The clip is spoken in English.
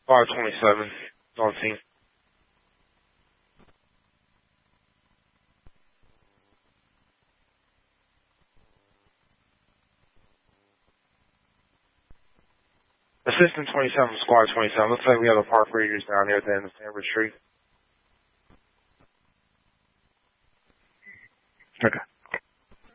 527 on scene. Assistant 27, Squad 27. Looks like we have a park rangers down here at the end of Stanford Street. Okay.